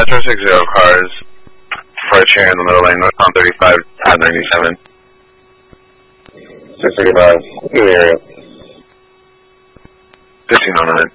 Metro 60 cars for a chair in the middle lane, northbound 35 at 97. 635, in the area. 1509.